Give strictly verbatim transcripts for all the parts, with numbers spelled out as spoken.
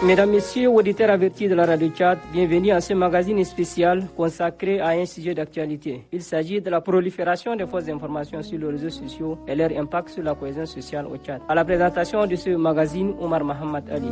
Mesdames, Messieurs, auditeurs avertis de la Radio Tchad, bienvenue à ce magazine spécial consacré à un sujet d'actualité. Il s'agit de la prolifération des fausses informations sur les réseaux sociaux et leur impact sur la cohésion sociale au Tchad. À la présentation de ce magazine, Omar Mohamed Ali.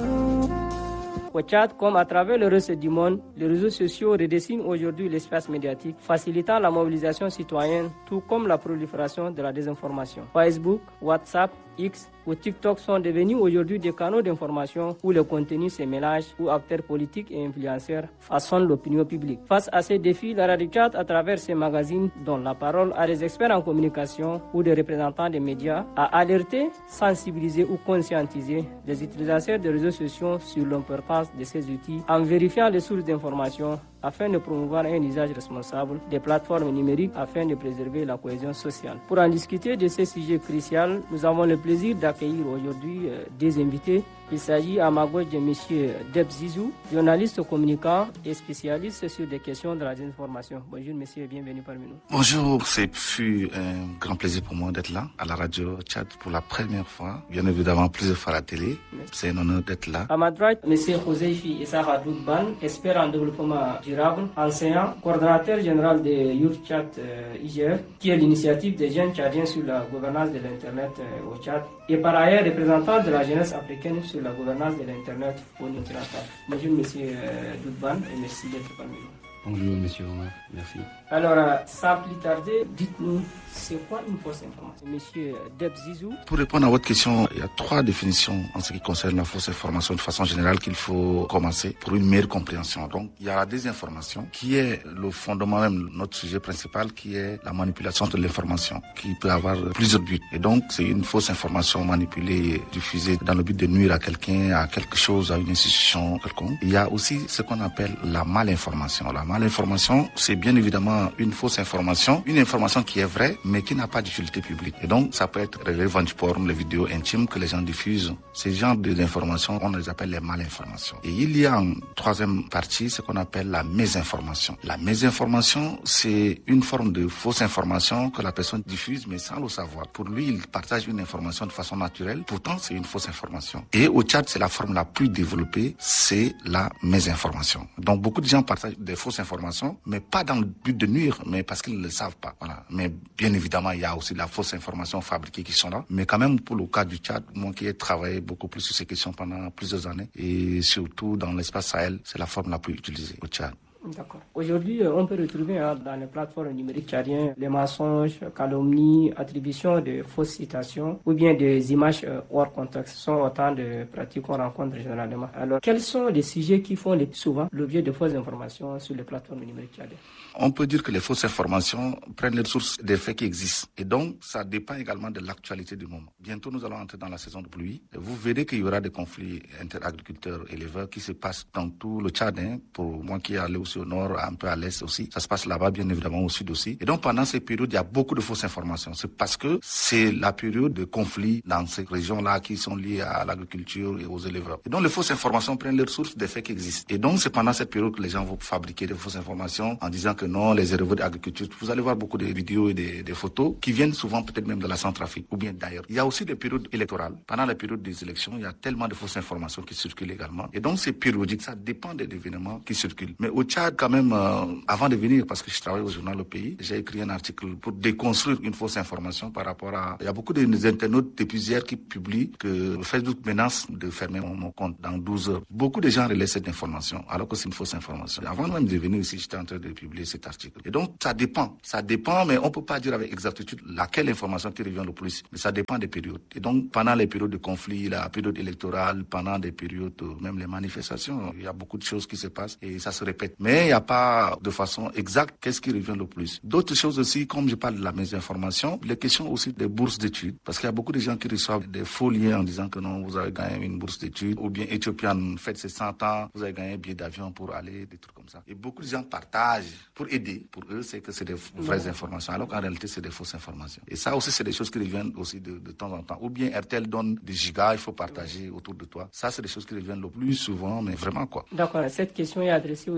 Au Tchad, comme à travers le reste du monde, les réseaux sociaux redessinent aujourd'hui l'espace médiatique, facilitant la mobilisation citoyenne, tout comme la prolifération de la désinformation. Facebook, WhatsApp, X ou TikTok sont devenus aujourd'hui des canaux d'information où le contenu se mélange, où acteurs politiques et influenceurs façonnent l'opinion publique. Face à ces défis, la Radio Tchad, à travers ces magazines, donne la parole à des experts en communication ou des représentants des médias, à alerter, sensibiliser ou conscientiser les utilisateurs des réseaux sociaux sur l'importance de ces outils en vérifiant les sources d'information afin de promouvoir un usage responsable des plateformes numériques afin de préserver la cohésion sociale. Pour en discuter de ces sujets cruciaux, nous avons le plaisir d'accueillir aujourd'hui euh, des invités. Il s'agit à ma gauche de M. Deb Zizou, journaliste communicant et spécialiste sur des questions de la désinformation. Bonjour monsieur, bienvenue parmi nous. Bonjour, c'est fut un grand plaisir pour moi d'être là, à la radio Tchad pour la première fois. Bien évidemment, plusieurs fois à la télé. Merci. C'est un honneur d'être là. À ma droite, M. Joseifi Issa Hadoukban, expert en développement durable, enseignant, coordonnateur général de Youth Tchad euh, I G F, qui est l'initiative des jeunes tchadiens sur la gouvernance de l'Internet euh, au Tchad, et par ailleurs représentant de la jeunesse africaine sur la gouvernance de l'Internet au continental. Bonjour M. Doudban et merci d'être parmi nous. Bonjour monsieur Omar, merci. Alors, euh, sans plus tarder, dites-nous, c'est quoi une fausse information? Monsieur Deb Zizou. Pour répondre à votre question, il y a trois définitions en ce qui concerne la fausse information de façon générale qu'il faut commencer pour une meilleure compréhension. Donc, il y a la désinformation qui est le fondement même, notre sujet principal, qui est la manipulation de l'information, qui peut avoir plusieurs buts. Et donc, c'est une fausse information manipulée et diffusée dans le but de nuire à quelqu'un, à quelque chose, à une institution quelconque. Il y a aussi ce qu'on appelle la malinformation. La malinformation, c'est bien évidemment une fausse information, une information qui est vraie, mais qui n'a pas d'utilité publique. Et donc, ça peut être les revenge porn, les vidéos intimes que les gens diffusent. Ces genres d'informations, on les appelle les malinformations. Et il y a en troisième partie ce qu'on appelle la mésinformation. La mésinformation, c'est une forme de fausse information que la personne diffuse, mais sans le savoir. Pour lui, il partage une information de façon naturelle, pourtant c'est une fausse information. Et au Tchad, c'est la forme la plus développée, c'est la mésinformation. Donc, beaucoup de gens partagent des fausses informations, mais pas dans le but de nuire, mais parce qu'ils ne le savent pas. Voilà. Mais bien évidemment, il y a aussi de la fausse information fabriquée qui sont là. Mais quand même, pour le cas du Tchad, moi qui ai travaillé beaucoup plus sur ces questions pendant plusieurs années, et surtout dans l'espace Sahel, c'est la forme la plus utilisée au Tchad. D'accord. Aujourd'hui, on peut retrouver hein, dans les plateformes numériques tchadiennes les mensonges, calomnies, attributions de fausses citations ou bien des images euh, hors contexte. Ce sont autant de pratiques qu'on rencontre généralement. Alors, quels sont les sujets qui font les plus souvent l'objet de fausses informations sur les plateformes numériques tchadiennes? On peut dire que les fausses informations prennent les sources des faits qui existent. Et donc, ça dépend également de l'actualité du moment. Bientôt, nous allons entrer dans la saison de pluie. Vous verrez qu'il y aura des conflits inter-agriculteurs et éleveurs qui se passent dans tout le Tchad. Hein, pour moi qui est allé aussi au nord, un peu à l'est aussi. Ça se passe là-bas, bien évidemment, au sud aussi. Et donc, pendant ces périodes, il y a beaucoup de fausses informations. C'est parce que c'est la période de conflits dans ces régions-là qui sont liées à l'agriculture et aux éleveurs. Et donc, les fausses informations prennent leurs sources des faits qui existent. Et donc, c'est pendant cette période que les gens vont fabriquer des fausses informations en disant que non, les éleveurs d'agriculture. Vous allez voir beaucoup de vidéos et des, des photos qui viennent souvent peut-être même de la Centrafrique ou bien d'ailleurs. Il y a aussi des périodes électorales. Pendant les périodes des élections, il y a tellement de fausses informations qui circulent également. Et donc, c'est périodique. Ça dépend des événements qui circulent. Mais au Tchad, quand même, euh, avant de venir, parce que je travaille au journal Le Pays, j'ai écrit un article pour déconstruire une fausse information par rapport à... Il y a beaucoup d'internautes depuis hier qui publient que Facebook menace de fermer mon, mon compte dans douze heures. Beaucoup de gens relaient cette information, alors que c'est une fausse information. Avant même de venir ici, j'étais en train de publier cet article. Et donc, ça dépend. Ça dépend, mais on ne peut pas dire avec exactitude laquelle information qui revient le plus. Mais ça dépend des périodes. Et donc, pendant les périodes de conflit, la période électorale, pendant des périodes, même les manifestations, il y a beaucoup de choses qui se passent et ça se répète. Mais il n'y a pas de façon exacte qu'est-ce qui revient le plus. D'autres choses aussi, comme je parle de la mésinformation, les questions aussi des bourses d'études. Parce qu'il y a beaucoup de gens qui reçoivent des faux liens en disant que non, vous avez gagné une bourse d'études. Ou bien Ethiopian, faites ses cent ans, vous avez gagné un billet d'avion pour aller, des trucs comme ça. Et beaucoup de gens partagent pour aider. Pour eux, c'est que c'est des vraies informations, alors qu'en réalité, c'est des fausses informations. Et ça aussi, c'est des choses qui reviennent aussi de, de temps en temps. Ou bien R T L donne des gigas, il faut partager autour de toi. Ça, c'est des choses qui reviennent le plus souvent, mais vraiment quoi. D'accord. Cette question est adressée aussi à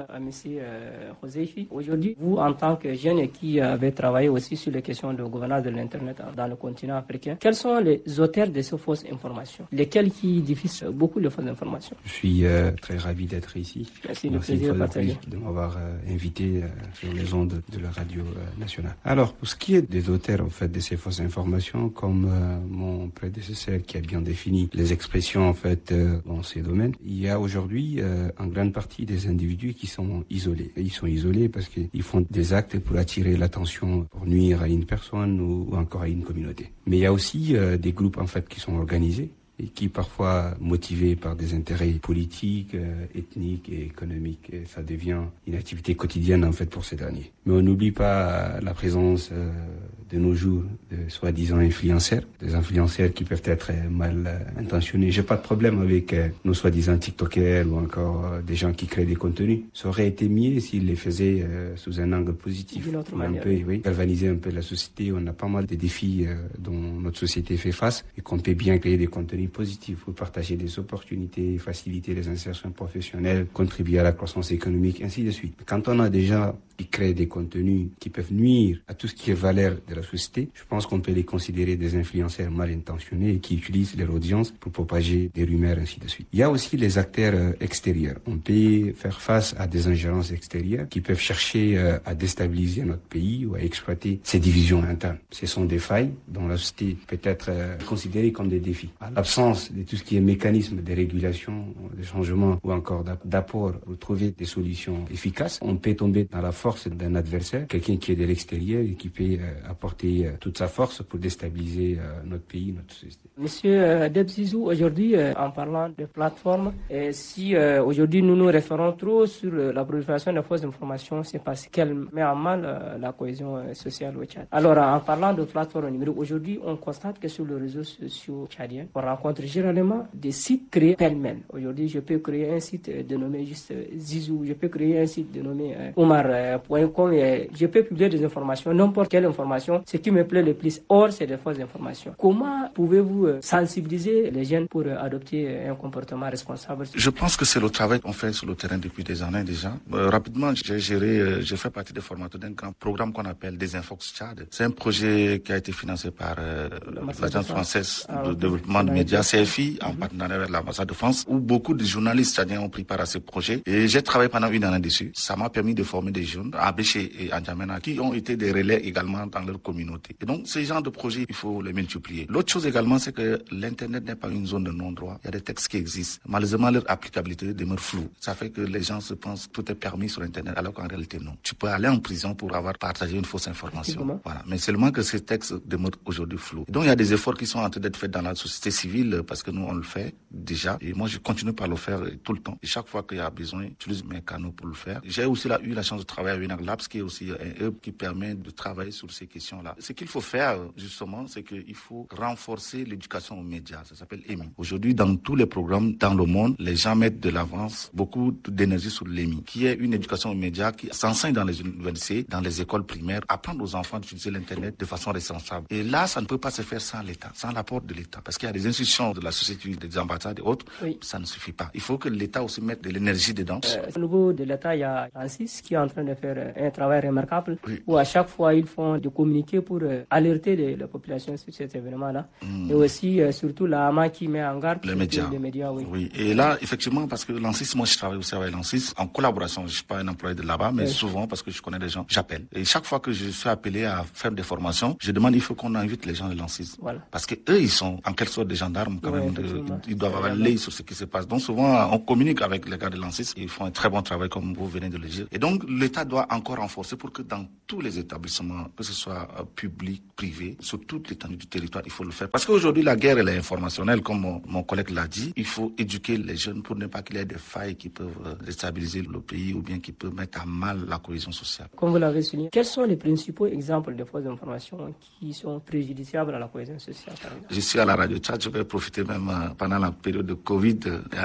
à M. Euh, Hoseifi. Aujourd'hui, vous, en tant que jeune et qui avez travaillé aussi sur les questions de gouvernance de l'Internet dans le continent africain, quels sont les auteurs de ces fausses informations? Lesquels qui diffusent beaucoup de fausses informations? Je suis euh, très ravi d'être ici. Merci, Merci le plaisir de, partagé. de m'avoir euh, invité euh, sur les ondes de la radio euh, nationale. Alors, pour ce qui est des auteurs en fait de ces fausses informations, comme euh, mon prédécesseur qui a bien défini les expressions en fait euh, dans ces domaines, il y a aujourd'hui euh, en grande partie des individus qui sont isolés. Et ils sont isolés parce qu'ils font des actes pour attirer l'attention, pour nuire à une personne ou, ou encore à une communauté. Mais il y a aussi euh, des groupes en fait qui sont organisés et qui parfois motivés par des intérêts politiques, euh, ethniques et économiques. Et ça devient une activité quotidienne en fait pour ces derniers. Mais on n'oublie pas la présence euh, de nos jours de soi-disant influenceurs, des influenceurs qui peuvent être mal euh, intentionnés. J'ai pas de problème avec euh, nos soi-disant TikTokers ou encore euh, des gens qui créent des contenus. Ça aurait été mieux s'ils les faisaient euh, sous un angle positif. D'une autre un manière. peu, oui, galvaniser un peu la société. On a pas mal de défis euh, dont notre société fait face et qu'on peut bien créer des contenus positifs pour partager des opportunités, faciliter les insertions professionnelles, contribuer à la croissance économique, ainsi de suite. Quand on a des gens qui créent des contenus qui peuvent nuire à tout ce qui est valeur de la société, je pense qu'on peut les considérer des influenceurs mal intentionnés et qui utilisent leur audience pour propager des rumeurs, ainsi de suite. Il y a aussi les acteurs euh, extérieurs. On peut faire face à des ingérences extérieures qui peuvent chercher euh, à déstabiliser notre pays ou à exploiter ses divisions internes. Ce sont des failles dont la société peut être euh, considérée comme des défis. À l'absence de tout ce qui est mécanisme de régulation, de changement ou encore d'apport pour trouver des solutions efficaces, on peut tomber dans la force d'un adversaire, quelqu'un qui est de l'extérieur et qui peut euh, apporter euh, toute sa force pour déstabiliser euh, notre pays, notre société. Monsieur euh, Debzizou, aujourd'hui, euh, en parlant de plateformes, et si euh, aujourd'hui nous nous référons trop sur euh, la prolifération de fausses informations, c'est parce qu'elle met en mal euh, la cohésion euh, sociale au Tchad. Alors, en parlant de plateformes numériques, aujourd'hui, on constate que sur les réseaux sociaux tchadiens, on rencontre généralement des sites créés pêle-mêle. Aujourd'hui, je peux créer un site euh, dénommé juste euh, Zizou, je peux créer un site dénommé euh, Omar. Euh, .com, et je peux publier des informations, n'importe quelle information, ce qui me plaît le plus. Or, c'est des fausses informations. Comment pouvez-vous euh, sensibiliser les jeunes pour euh, adopter euh, un comportement responsable? Je pense que c'est le travail qu'on fait sur le terrain depuis des années déjà. Euh, rapidement, j'ai géré, euh, j'ai fait partie des formateurs d'un grand programme qu'on appelle Desinfox Tchad. C'est un projet qui a été financé par euh, l'Agence française ah, de développement des médias, C F I, en mm-hmm. partenariat avec l'ambassade de France, où beaucoup de journalistes tchadiens ont pris part à ce projet. Et j'ai travaillé pendant une année dessus. Ça m'a permis de former des jeunes à Béché et à N'Djamena, qui ont été des relais également dans leur communauté. Et donc, ces genres de projets, il faut les multiplier. L'autre chose également, c'est que l'Internet n'est pas une zone de non-droit. Il y a des textes qui existent. Malheureusement, leur applicabilité demeure floue. Ça fait que les gens se pensent que tout est permis sur Internet, alors qu'en réalité, non. Tu peux aller en prison pour avoir partagé une fausse information. Voilà. Mais seulement que ces textes demeurent aujourd'hui flous. Et donc, il y a des efforts qui sont en train d'être faits dans la société civile, parce que nous, on le fait déjà. Et moi, je continue par le faire tout le temps. Et chaque fois qu'il y a besoin, j'utilise mes canaux pour le faire. J'ai aussi là, eu la chance de travailler avec Winag Labs, qui est aussi un hub qui permet de travailler sur ces questions-là. Ce qu'il faut faire, justement, c'est qu'il faut renforcer l'éducation aux médias. Ça s'appelle E M I. Aujourd'hui, dans tous les programmes dans le monde, les gens mettent de l'avance beaucoup d'énergie sur l'E M I, qui est une éducation aux médias qui s'enseigne dans les universités, dans les écoles primaires, apprendre aux enfants d'utiliser l'Internet de façon responsable. Et là, ça ne peut pas se faire sans l'État, sans l'apport de l'État. Parce qu'il y a des institutions de la société, des ambassades et autres, oui. Ça ne suffit pas. Il faut que l'État aussi mette de l'énergie dedans. Euh, au niveau de l'État, il y a ANSYS qui est en train de faire un travail remarquable, oui. Où à chaque fois, ils font des communiqués pour euh, alerter les, la population sur cet événement-là. Mmh. Et aussi, euh, surtout, la A M A qui met en garde les médias. Les médias oui. oui. Et là, effectivement, parce que l'ANSYS, moi, je travaille aussi avec l'ANSYS, en collaboration. Je ne suis pas un employé de là-bas, mais oui. Souvent, parce que je connais des gens, j'appelle. Et chaque fois que je suis appelé à faire des formations, je demande, il faut qu'on invite les gens de l'ANSYS. Voilà. Parce que eux, ils sont en quelque sorte des gendarmes, quand oui, même. De, ils doivent avoir l'œil sur ce qui se passe. Donc, souvent, on communique avec les gars de l'ANSYS. Ils font un très bon travail, comme vous venez de le dire. Et donc, l'État doit encore renforcer pour que dans tous les établissements, que ce soit euh, public, privé, sur toute l'étendue du territoire, il faut le faire. Parce qu'aujourd'hui, la guerre, elle est informationnelle, comme mon, mon collègue l'a dit. Il faut éduquer les jeunes pour ne pas qu'il y ait des failles qui peuvent euh, déstabiliser le pays ou bien qui peuvent mettre à mal la cohésion sociale. Comme vous l'avez souligné, quels sont les principaux exemples de fausses informations qui sont préjudiciables à la cohésion sociale? Je suis à la radio Tchad, je vais profiter même euh, pendant la période de Covid, euh, il y a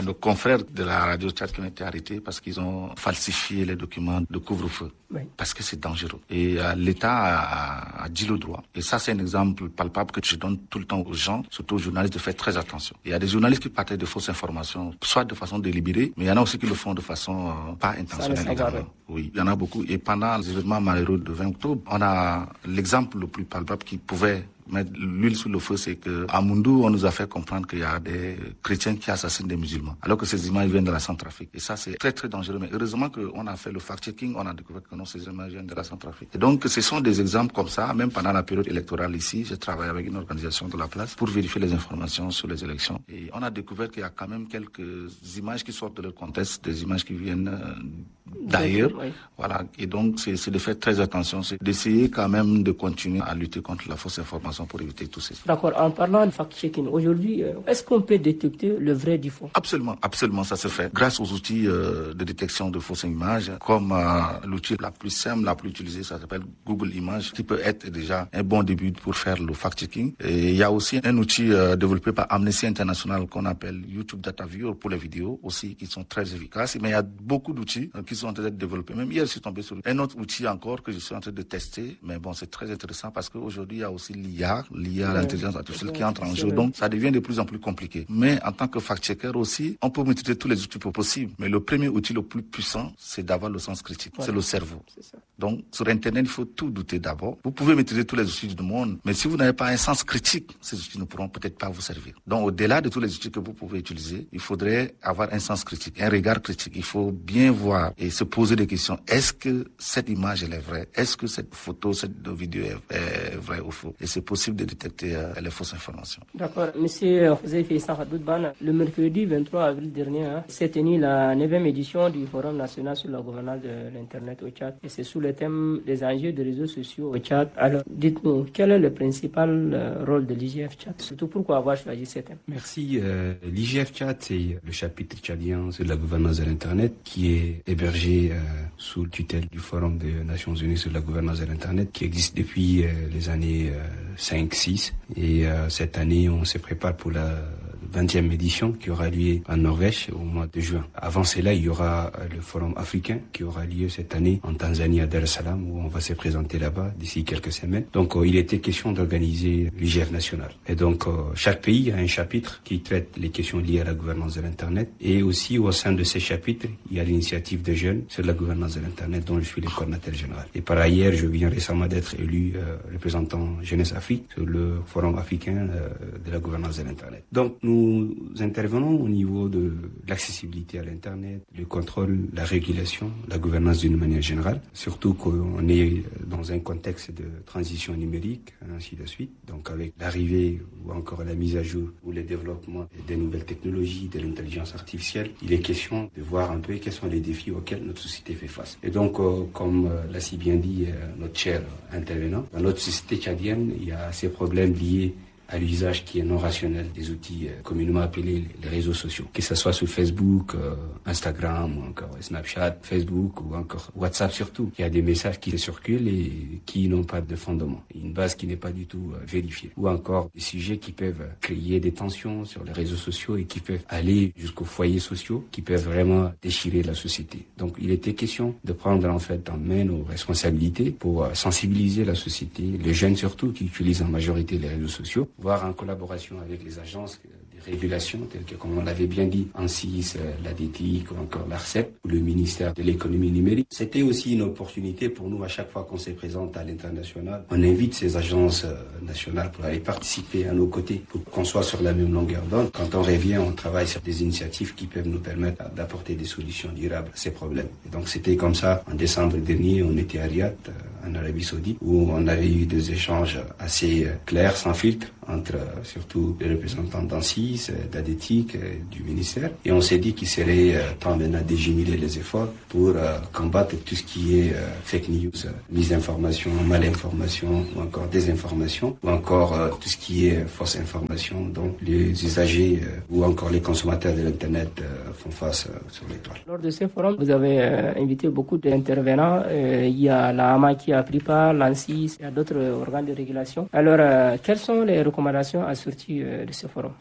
a nos confrères de la radio Tchad qui ont été arrêtés parce qu'ils ont falsifié les documents de couvre-feu. Oui. Parce que c'est dangereux. Et euh, l'État a, a dit le droit. Et ça, c'est un exemple palpable que je donne tout le temps aux gens, surtout aux journalistes, de faire très attention. Il y a des journalistes qui partaient de fausses informations, soit de façon délibérée, mais il y en a aussi qui le font de façon euh, pas intentionnelle également. Oui, il y en a beaucoup. Et pendant les événements malheureux de vingt octobre, on a l'exemple le plus palpable qui pouvait mettre l'huile sur le feu, c'est que à Moundou, on nous a fait comprendre qu'il y a des chrétiens qui assassinent des musulmans, alors que ces images viennent de la Centrafrique. Et ça, c'est très, très dangereux. Mais heureusement qu'on a fait le fact-checking, on a découvert que non, ces images viennent de la Centrafrique. Et donc, ce sont des exemples comme ça. Même pendant la période électorale ici, j'ai travaillé avec une organisation de la place pour vérifier les informations sur les élections. Et on a découvert qu'il y a quand même quelques images qui sortent de leur contexte, des images qui viennent d'ailleurs. Oui. Voilà. Et donc, c'est, c'est de faire très attention, c'est d'essayer quand même de continuer à lutter contre la fausse information pour éviter tout ça. D'accord. En parlant de fact-checking, aujourd'hui, est-ce qu'on peut détecter le vrai du faux? Absolument, absolument, ça se fait. Grâce aux outils euh, de détection de fausses images, comme euh, l'outil la plus simple, la plus utilisée, ça s'appelle Google Images, qui peut être déjà un bon début pour faire le fact-checking. Et il y a aussi un outil euh, développé par Amnesty International qu'on appelle YouTube Data Viewer pour les vidéos aussi, qui sont très efficaces. Mais il y a beaucoup d'outils euh, qui sont en train d'être développés. Même hier, je suis tombé sur un autre outil encore que je suis en train de tester. Mais bon, c'est très intéressant parce qu'aujourd'hui, il y a aussi l'I A, l'I A, ouais, l'intelligence artificielle qui entre en jeu. Donc, ça devient de plus en plus compliqué. Mais en tant que fact-checker aussi, on peut maîtriser tous les outils possibles. Mais le premier outil le plus puissant, c'est d'avoir le sens critique. Ouais. C'est le cerveau. C'est ça. Donc, sur Internet, il faut tout douter d'abord. Vous pouvez maîtriser tous les outils du monde, mais si vous n'avez pas un sens critique, ces outils ne pourront peut-être pas vous servir. Donc, au-delà de tous les outils que vous pouvez utiliser, il faudrait avoir un sens critique, un regard critique. Il faut bien voir et se poser des questions. Est-ce que cette image, elle est vraie? Est-ce que cette photo, cette vidéo est, est vraie ou faux? Et c'est possible de détecter euh, les fausses informations. D'accord. Monsieur José Faïssa Hadoudban, le mercredi vingt-trois avril dernier, hein, s'est tenue la neuvième édition du Forum national sur la gouvernance de l'Internet au Tchad. Et c'est sous le thème des enjeux des réseaux sociaux au Tchad. Alors, dites-nous, quel est le principal euh, rôle de l'I G F Tchad? Surtout pourquoi avoir choisi ce thème? Merci. Euh, L'I G F Tchad, c'est le chapitre tchadien sur la gouvernance de l'Internet qui est hébergé euh, sous le tutelle du Forum des Nations Unies sur la gouvernance de l'Internet qui existe depuis euh, les années euh, cinq six. Et euh, cette année, on se prépare pour la vingtième édition qui aura lieu en Norvège au mois de juin. Avant cela, il y aura le Forum africain qui aura lieu cette année en Tanzanie à Dar es Salaam où on va se présenter là-bas d'ici quelques semaines. Donc, euh, il était question d'organiser l'I G F national. Et donc, euh, chaque pays a un chapitre qui traite les questions liées à la gouvernance de l'Internet. Et aussi, au sein de ces chapitres, il y a l'initiative des jeunes sur la gouvernance de l'Internet dont je suis le coordinateur général. Et par ailleurs, je viens récemment d'être élu euh, représentant Jeunesse Afrique sur le Forum africain euh, de la gouvernance de l'Internet. Donc, nous Nous intervenons au niveau de l'accessibilité à l'Internet, le contrôle, la régulation, la gouvernance d'une manière générale, surtout qu'on est dans un contexte de transition numérique, ainsi de suite. Donc avec l'arrivée ou encore la mise à jour ou le développement des nouvelles technologies, de l'intelligence artificielle, il est question de voir un peu quels sont les défis auxquels notre société fait face. Et donc, euh, comme euh, l'a si bien dit euh, notre cher intervenant, dans notre société tchadienne, il y a ces problèmes liés à l'usage qui est non rationnel des outils euh, communément appelés les réseaux sociaux, que ce soit sur Facebook, euh, Instagram, ou encore Snapchat, Facebook, ou encore WhatsApp surtout. Il y a des messages qui circulent et qui n'ont pas de fondement, une base qui n'est pas du tout euh, vérifiée. Ou encore des sujets qui peuvent créer des tensions sur les réseaux sociaux et qui peuvent aller jusqu'aux foyers sociaux, qui peuvent vraiment déchirer la société. Donc il était question de prendre en fait en main nos responsabilités pour euh, sensibiliser la société, les jeunes surtout qui utilisent en majorité les réseaux sociaux, voire en collaboration avec les agences de régulation, telles que, comme on l'avait bien dit, ANSSIS, l'A D T I C ou encore l'ARCEP, ou le ministère de l'économie numérique. C'était aussi une opportunité pour nous, à chaque fois qu'on se présente à l'international, on invite ces agences nationales pour aller participer à nos côtés, pour qu'on soit sur la même longueur d'onde. Quand on revient, on travaille sur des initiatives qui peuvent nous permettre d'apporter des solutions durables à ces problèmes. Et donc c'était comme ça, en décembre dernier, on était à Riyad, en Arabie Saoudite, où on avait eu des échanges assez clairs, sans filtre, entre surtout les représentants d'ANSSIS, d'A D T I C, du ministère. Et on s'est dit qu'il serait temps maintenant de jumeler les efforts pour euh, combattre tout ce qui est euh, fake news, euh, misinformation, malinformation, ou encore désinformation, ou encore euh, tout ce qui est fausse information dont les usagers euh, ou encore les consommateurs de l'Internet euh, font face euh, sur les toiles. Lors de ce forum, vous avez euh, invité beaucoup d'intervenants. Euh, il y a la A M A qui a pris part, l'ANSSIS, il y a d'autres organes de régulation. Alors, euh, quelles sont les recommandations assorties euh, de ce forum? Les recommandations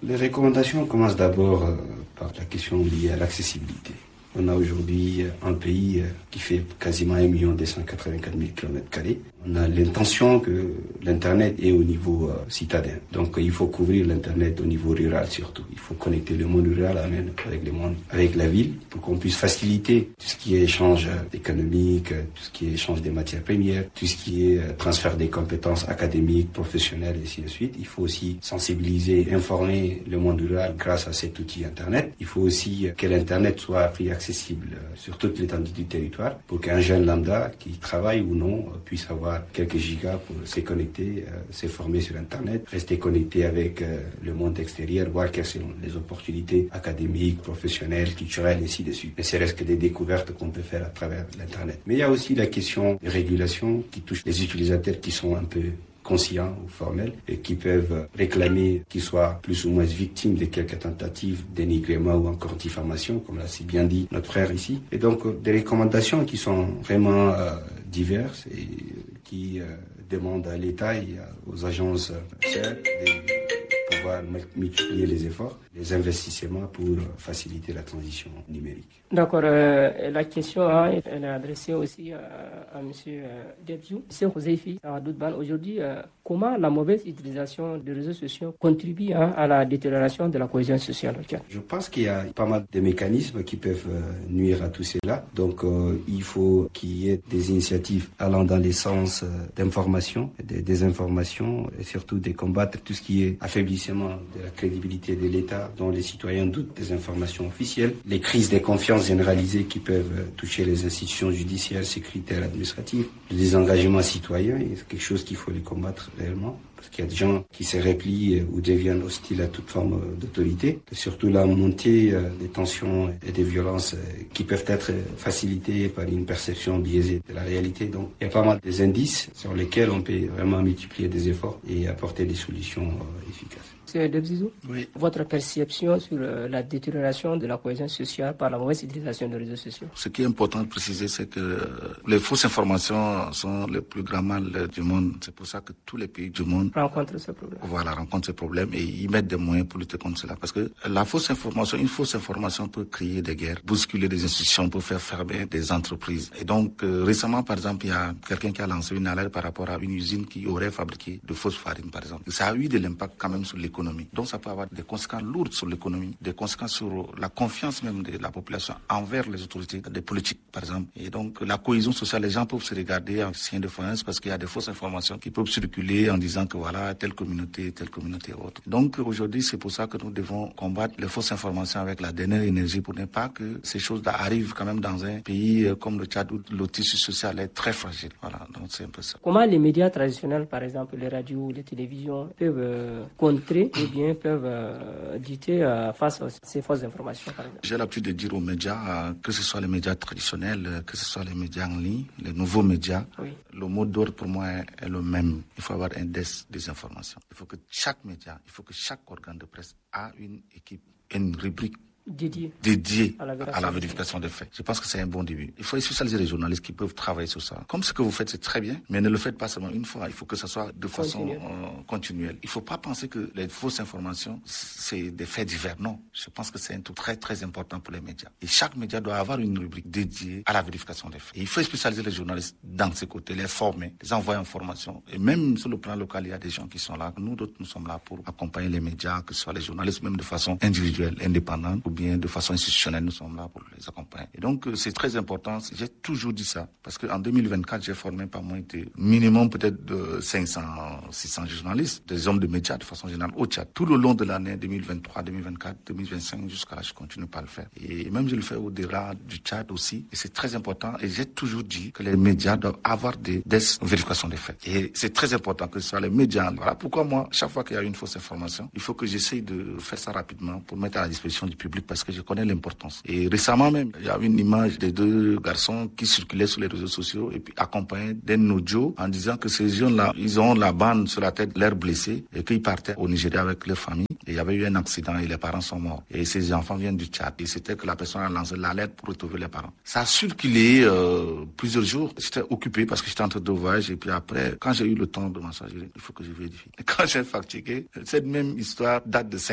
recommandations commencent d'abord euh, par la question liée à l'accessibilité. On a aujourd'hui un pays qui fait quasiment un million deux cent quatre-vingt-quatre mille kilomètres carrés. On a l'intention que l'Internet est au niveau euh, citadin. Donc il faut couvrir l'Internet au niveau rural surtout. Il faut connecter le monde rural avec le monde, avec la ville pour qu'on puisse faciliter tout ce qui est échange économique, tout ce qui est échange des matières premières, tout ce qui est transfert des compétences académiques, professionnelles et ainsi de suite. Il faut aussi sensibiliser, informer le monde rural grâce à cet outil Internet. Il faut aussi que l'Internet soit pris accessible sur toute l'étendue du territoire pour qu'un jeune lambda qui travaille ou non puisse avoir quelques gigas pour se connecter, euh, se former sur Internet, rester connecté avec euh, le monde extérieur, voir quelles sont les opportunités académiques, professionnelles, culturelles, et ainsi de suite. Mais c'est reste des découvertes qu'on peut faire à travers l'Internet. Mais il y a aussi la question de régulation qui touche les utilisateurs qui sont un peu conscients ou formels et qui peuvent réclamer qu'ils soient plus ou moins victimes de quelques tentatives d'énigrement ou encore diffamation, comme l'a si bien dit notre frère ici. Et donc, euh, des recommandations qui sont vraiment euh, diverses et qui euh, demandent à l'État et aux agences euh, de pouvoir multiplier les efforts, les investissements pour faciliter la transition numérique. D'accord. Euh, la question hein, elle est adressée aussi à, à M. Debziou. M. Josephi Sahadoudban, aujourd'hui, euh, comment la mauvaise utilisation des réseaux sociaux contribue hein, à la détérioration de la cohésion sociale au Tchad? Je pense qu'il y a pas mal de mécanismes qui peuvent euh, nuire à tout cela. Donc, euh, il faut qu'il y ait des initiatives allant dans les sens euh, d'information, des désinformation et surtout de combattre tout ce qui est affaiblissement de la crédibilité de l'État dont les citoyens doutent des informations officielles, les crises de confiance généralisées qui peuvent toucher les institutions judiciaires, sécuritaires, administratives, le désengagement citoyen, c'est quelque chose qu'il faut les combattre réellement. Parce qu'il y a des gens qui se replient ou deviennent hostiles à toute forme d'autorité. Et surtout la montée des tensions et des violences qui peuvent être facilitées par une perception biaisée de la réalité. Donc il y a pas mal des indices sur lesquels on peut vraiment multiplier des efforts et apporter des solutions efficaces. Monsieur Debziou, oui. Votre perception sur la détérioration de la cohésion sociale par la mauvaise utilisation des réseaux sociaux? Ce qui est important de préciser, c'est que les fausses informations sont le plus grand mal du monde. C'est pour ça que tous les pays du monde rencontrent ce problème. Voilà, rencontrent ce problème et ils mettent des moyens pour lutter contre cela. Parce que la fausse information, une fausse information peut créer des guerres, bousculer des institutions, peut faire fermer des entreprises. Et donc, euh, récemment, par exemple, il y a quelqu'un qui a lancé une alerte par rapport à une usine qui aurait fabriqué de fausses farines, par exemple. Et ça a eu de l'impact quand même sur l'économie. Donc ça peut avoir des conséquences lourdes sur l'économie, des conséquences sur la confiance même de la population envers les autorités, des politiques par exemple. Et donc la cohésion sociale, les gens peuvent se regarder en chien de faïence parce qu'il y a des fausses informations qui peuvent circuler en disant que voilà, telle communauté, telle communauté autre. Donc aujourd'hui c'est pour ça que nous devons combattre les fausses informations avec la dernière énergie pour ne pas que ces choses-là arrivent quand même dans un pays comme le Tchad où le tissu social est très fragile. Voilà, donc c'est un peu ça. Comment les médias traditionnels, par exemple les radios, les télévisions, peuvent euh, contrer ou bien peuvent euh, lutter euh, face à ces fausses informations, par exemple? J'ai l'habitude de dire aux médias, euh, que ce soit les médias traditionnels, euh, que ce soit les médias en ligne, les nouveaux médias, oui. Le mot d'ordre pour moi est, est le même. Il faut avoir un desk des informations. Il faut que chaque média, il faut que chaque organe de presse a une équipe, une rubrique dédié, dédié à, la à la vérification des faits. Je pense que c'est un bon début. Il faut spécialiser les journalistes qui peuvent travailler sur ça. Comme ce que vous faites, c'est très bien, mais ne le faites pas seulement une fois. Il faut que ça soit de façon Continuel. euh, continuelle. Il ne faut pas penser que les fausses informations, c'est des faits divers. Non. Je pense que c'est un truc très, très important pour les médias. Et chaque média doit avoir une rubrique dédiée à la vérification des faits. Et il faut spécialiser les journalistes dans ces côtés, les former, les envoyer en formation. Et même sur le plan local, il y a des gens qui sont là. Nous, d'autres, nous sommes là pour accompagner les médias, que ce soit les journalistes, même de façon individuelle, indépendante, ou bien de façon institutionnelle, nous sommes là pour les accompagner. Et donc, c'est très important. J'ai toujours dit ça. Parce qu'en deux mille vingt-quatre, j'ai formé pas moins de minimum peut-être de cinq cents, six cents journalistes, des hommes de médias de façon générale au Tchad. Tout le long de l'année deux mille vingt-trois, deux mille vingt-quatre, deux mille vingt-cinq, jusqu'à là, je continue pas à le faire. Et même je le fais au-delà du Tchad aussi. Et c'est très important. Et j'ai toujours dit que les médias doivent avoir des, des vérifications des faits. Et c'est très important que ce soit les médias. Voilà pourquoi moi, chaque fois qu'il y a une fausse information, il faut que j'essaye de faire ça rapidement pour mettre à la disposition du public parce que je connais l'importance. Et récemment même, il y a une image des deux garçons qui circulaient sur les réseaux sociaux et puis accompagnés d'un audio en disant que ces jeunes-là, ils ont la bande sur la tête, l'air blessé et qu'ils partaient au Nigeria avec leur famille. Et il y avait eu un accident et les parents sont morts. Et ces enfants viennent du Tchad. Et c'était que la personne a lancé l'alerte pour retrouver les parents. Ça a circulé euh, plusieurs jours. J'étais occupé parce que j'étais en train de voyage. Et puis après, quand j'ai eu le temps de m'en charger, il faut que je vérifie. Et quand j'ai fatigué, cette même histoire date de cinq ans.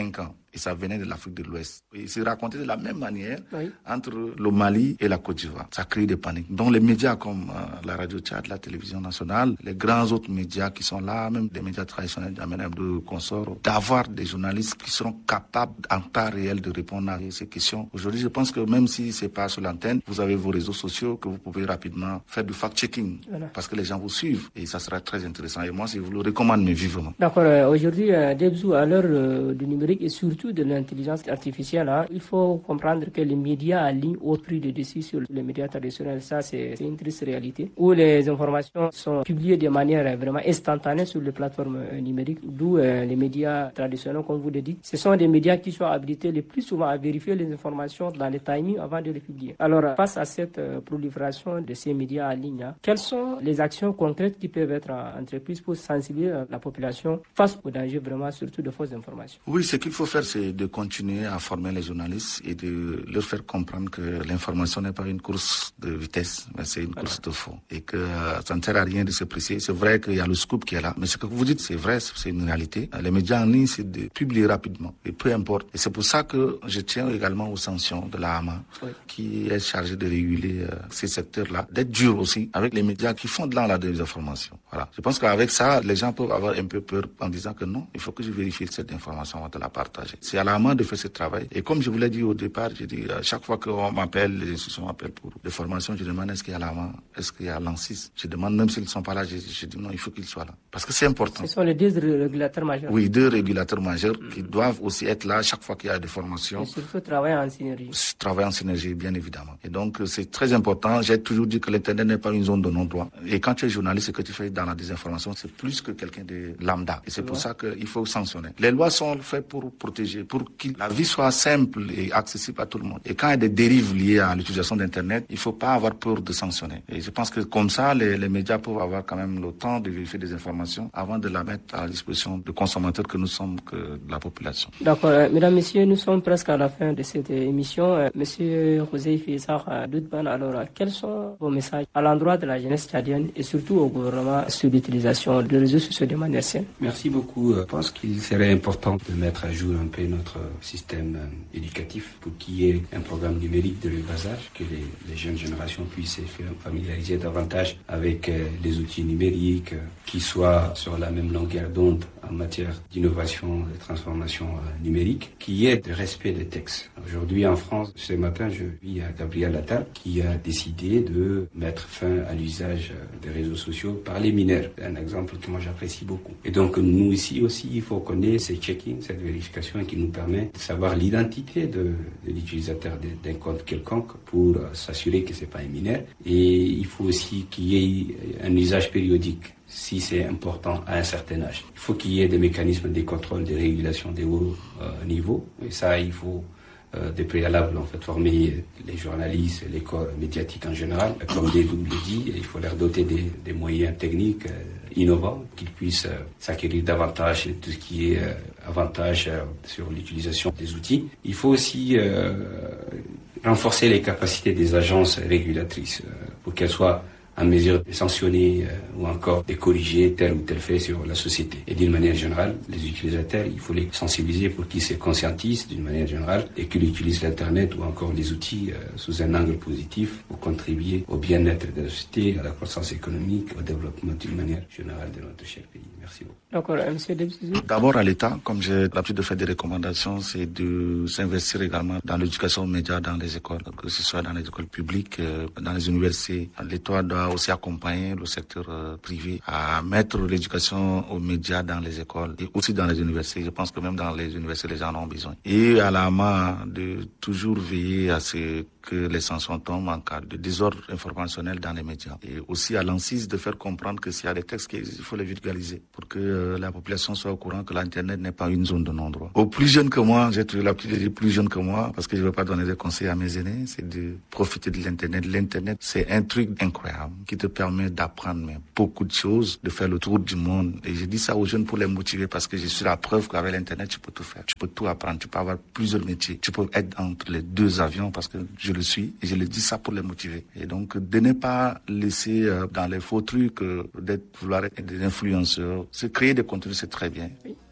et ça venait de l'Afrique de l'Ouest. Et c'est raconté de la même manière oui. entre le Mali et la Côte d'Ivoire. Ça crée des paniques. Donc les médias comme euh, la radio Tchad, la télévision nationale, les grands autres médias qui sont là, même des médias traditionnels de consorts, d'avoir des journalistes qui seront capables en temps réel de répondre à ces questions. Aujourd'hui, je pense que même si c'est pas sur l'antenne, vous avez vos réseaux sociaux que vous pouvez rapidement faire du fact-checking voilà. Parce que les gens vous suivent et ça sera très intéressant. Et moi, je vous le recommande, mais vivement. D'accord. Euh, aujourd'hui, euh, Debzou, à l'heure euh, du numérique et surtout de l'intelligence artificielle, hein, il faut comprendre que les médias en ligne ont pris le dessus sur les médias traditionnels. Ça, c'est, c'est une triste réalité où les informations sont publiées de manière vraiment instantanée sur les plateformes euh, numériques, d'où euh, les médias traditionnels, comme vous le dites. Ce sont des médias qui sont habilités le plus souvent à vérifier les informations dans les timings avant de les publier. Alors, face à cette euh, prolifération de ces médias en ligne, hein, quelles sont les actions concrètes qui peuvent être euh, entreprises pour sensibiliser euh, la population face au danger vraiment, surtout de fausses informations? Oui, ce qu'il faut faire, c'est de continuer à former les journalistes et de leur faire comprendre que l'information n'est pas une course de vitesse, mais c'est une voilà. course de fond. Et que euh, ça ne sert à rien de se presser. C'est vrai qu'il y a le scoop qui est là, mais ce que vous dites, c'est vrai, c'est une réalité. Les médias en ligne, c'est de publier rapidement, et peu importe. Et c'est pour ça que je tiens également aux sanctions de la Hama, oui. qui est chargée de réguler euh, ces secteurs-là, d'être dur aussi avec les médias qui font de la désinformation. Voilà. Je pense qu'avec ça, les gens peuvent avoir un peu peur en disant que non, il faut que je vérifie cette information avant de la partager. C'est à la Hama de faire ce travail. Et comme je vous l'ai dit au départ, je dis, à chaque fois qu'on m'appelle, les institutions m'appellent pour des formations, je demande est-ce qu'il y a la Hama, est-ce qu'il y a l'ANSSIS. Je demande même s'ils ne sont pas là, je, je dis non, il faut qu'ils soient là. Parce que c'est important. Ce sont les deux régulateurs majeurs. Oui, deux régulateurs majeurs mmh. qui doivent aussi être là chaque fois qu'il y a des formations. Et surtout travailler en synergie. Travailler en synergie, bien évidemment. Et donc, c'est très important. J'ai toujours dit que l'Internet n'est pas une zone de non-droit. Et quand tu es journaliste et que tu fais dans la désinformation, c'est plus que quelqu'un de lambda. Et c'est pour ça qu'il faut sanctionner. Les lois sont faites pour protéger, pour que la vie soit simple et accessible à tout le monde. Et quand il y a des dérives liées à l'utilisation d'Internet, il ne faut pas avoir peur de sanctionner. Et je pense que comme ça, les, les médias peuvent avoir quand même le temps de vérifier des informations avant de la mettre à la disposition de consommateurs que nous sommes, que de la population. D'accord. Euh, mesdames, messieurs, nous sommes presque à la fin de cette émission. Euh, monsieur José Fizar Doudban, alors, euh, quels sont vos messages à l'endroit de la jeunesse tchadienne et surtout au gouvernement sur l'utilisation des réseaux sociaux de manière saine? Merci beaucoup. Je pense qu'il serait important de mettre à jour un peu notre système euh, éducatif pour qu'il y ait un programme numérique de le bas âge, que les, les jeunes générations puissent se familiariser davantage avec euh, les outils numériques, euh, qui soient sur la même longueur d'onde en matière d'innovation et de transformation euh, numérique, qu'il y ait de respect des textes. Aujourd'hui en France, ce matin, je vis à Gabriel Attal qui a décidé de mettre fin à l'usage des réseaux sociaux par les mineurs. C'est un exemple que moi j'apprécie beaucoup. Et donc nous ici aussi, il faut qu'on ait ce check-in, cette vérification qui nous permet de savoir l'identité de, de l'utilisateur d'un compte quelconque pour euh, s'assurer que c'est pas un mineur. Et il faut aussi qu'il y ait un usage périodique si c'est important à un certain âge. Il faut qu'il y ait des mécanismes de contrôle, de régulation des hauts euh, niveaux. Et ça, il faut euh, des préalables, en fait, former les journalistes, les corps médiatiques en général. Comme Dédou le dit, il faut leur doter des, des moyens techniques euh, innovants, qu'ils puissent euh, s'acquérir davantage de tout ce qui est euh, avantage euh, sur l'utilisation des outils. Il faut aussi euh, renforcer les capacités des agences régulatrices euh, pour qu'elles soient en mesure de sanctionner euh, ou encore de corriger tel ou tel fait sur la société. Et d'une manière générale, les utilisateurs, il faut les sensibiliser pour qu'ils se conscientisent d'une manière générale et qu'ils utilisent l'Internet ou encore les outils euh, sous un angle positif pour contribuer au bien-être de la société, à la croissance économique, au développement d'une manière générale de notre cher pays. Merci beaucoup. D'accord, monsieur Debzou. D'abord à l'État, comme j'ai l'habitude de faire des recommandations, c'est de s'investir également dans l'éducation aux médias dans les écoles, que ce soit dans les écoles publiques, euh, dans les universités. L'État doit aussi accompagner le secteur euh, privé à mettre l'éducation aux médias dans les écoles et aussi dans les universités. Je pense que même dans les universités, les gens en ont besoin. Et à la Hama, de toujours veiller à ce que les sanctions tombent en cas de désordre informationnel dans les médias. Et aussi à l'ANSSIS de faire comprendre que s'il y a des textes, il faut les vulgariser pour que euh, la population soit au courant que l'Internet n'est pas une zone de non-droit. Aux plus jeunes que moi, j'ai toujours l'habitude de dire plus jeunes que moi, parce que je ne veux pas donner des conseils à mes aînés, c'est de profiter de l'Internet. L'Internet, c'est un truc incroyable qui te permet d'apprendre mais, beaucoup de choses, de faire le tour du monde. Et je dis ça aux jeunes pour les motiver parce que je suis la preuve qu'avec l'Internet, tu peux tout faire. Tu peux tout apprendre, tu peux avoir plusieurs métiers. Tu peux être entre les deux avions parce que je le suis et je le dis ça pour les motiver. Et donc, de ne pas laisser euh, dans les faux trucs, euh, d'être vouloir être des influenceurs. C'est créer des contenus, c'est très bien. Oui.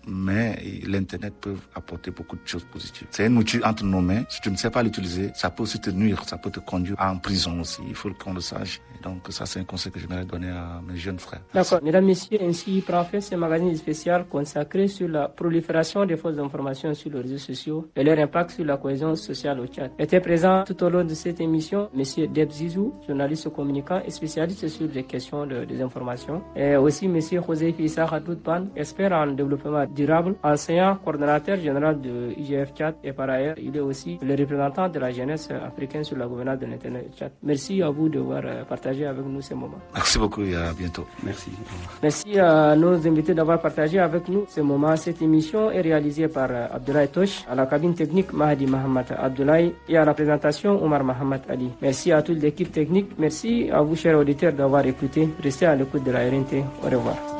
mais l'Internet peut apporter beaucoup de choses positives. C'est un outil entre nos mains. Si tu ne sais pas l'utiliser, ça peut aussi te nuire, ça peut te conduire en prison aussi. Il faut qu'on le sache. Et donc ça, c'est un conseil que j'aimerais donner à mes jeunes frères. D'accord. Mesdames, Messieurs, ainsi prend fin ce magazine spécial consacré sur la prolifération des fausses informations sur les réseaux sociaux et leur impact sur la cohésion sociale au Tchad. Était présent tout au long de cette émission M. Deb Zizou, journaliste communicant et spécialiste sur les questions de désinformation. Et aussi M. José Fissa Hadoudban, expert en développement durable, enseignant, coordonnateur général de I G F Tchad et par ailleurs, il est aussi le représentant de la jeunesse africaine sur la gouvernance de l'Internet Tchad. Merci à vous d'avoir partagé avec nous ce moment. Merci beaucoup et à bientôt. Merci. Merci à nos invités d'avoir partagé avec nous ce moment. Cette émission est réalisée par Abdoulaye Tosh, à la cabine technique Mahdi Mohamed Abdoulaye et à la présentation Omar Mohamed Ali. Merci à toute l'équipe technique. Merci à vous, chers auditeurs, d'avoir écouté. Restez à l'écoute de la R N T. Au revoir.